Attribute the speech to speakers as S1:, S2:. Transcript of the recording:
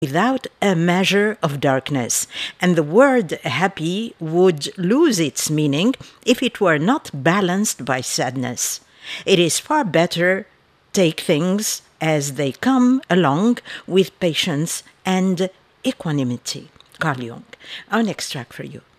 S1: without a measure of darkness, and the word happy would lose its meaning if it were not balanced by sadness. It is far better take things as they come along with patience and equanimity. Carl Jung. Our next track for you.